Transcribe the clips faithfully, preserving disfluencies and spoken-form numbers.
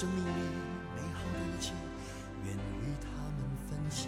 生命里美好的一切，愿与他们分享。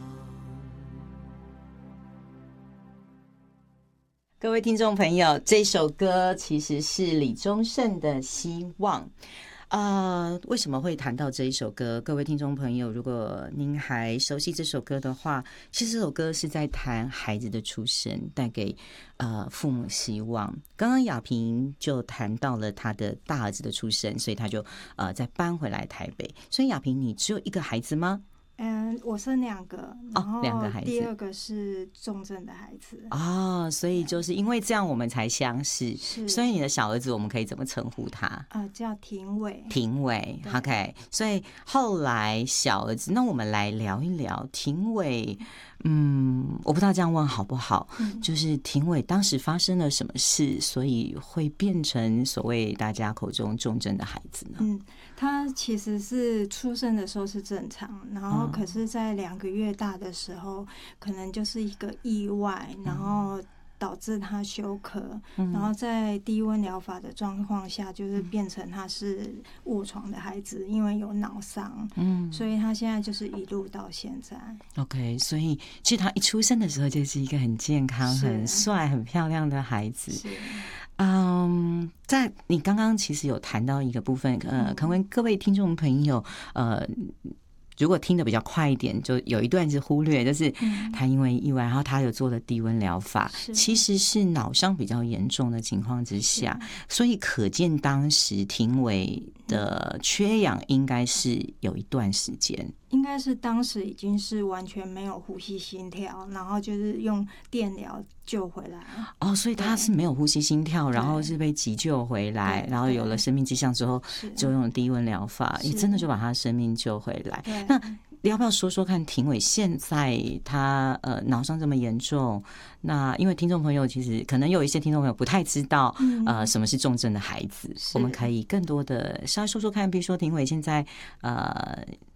各位听众朋友，这首歌其实是李宗盛的《希望》。呃，为什么会谈到这一首歌？各位听众朋友，如果您还熟悉这首歌的话，其实这首歌是在谈孩子的出生带给呃父母希望。刚刚亚萍就谈到了他的大儿子的出生，所以他就呃再搬回来台北。所以亚萍，你只有一个孩子吗？ 嗯，我生两个，然后第二个是重症的孩子。 哦，所以就是因为这样我们才相识。所以你的小儿子我们可以怎么称呼他？ 呃，叫廷伟。 廷伟 ，OK。所以后来小儿子，那我们来聊一聊廷伟。嗯，我不知道这样问好不好。嗯、就是廷伟当时发生了什么事，所以会变成所谓大家口中重症的孩子呢？ 嗯，他其实是出生的时候是正常，然后可是在两个月大的时候，嗯、可能就是一个意外，然后导致他休克，嗯、然后在低温疗法的状况下，就是变成他是卧床的孩子，因为有脑伤，嗯，所以他现在就是一路到现在。 OK， 所以其实他一出生的时候就是一个很健康、很帅、很漂亮的孩子。是。嗯，在你刚刚其实有谈到一个部分，呃，可能各位听众朋友，呃。如果听得比较快一点，就有一段是忽略，就是他因为意外，然后他有做了低温疗法，其实是脑伤比较严重的情况之下，所以可见当时廷伟的缺氧应该是有一段时间。 应该是当时已经是完全没有呼吸心跳，然后就是用电疗救回来。 哦，所以他是没有呼吸心跳，然后是被急救回来，然后有了生命迹象之后，就用低温疗法，也真的就把他生命救回来。那要不要说说看，廷伟现在他呃脑伤这么严重？那因为听众朋友其实可能有一些听众朋友不太知道，嗯、呃什么是重症的孩子，我们可以更多的稍微说说看，比如说廷伟现在呃。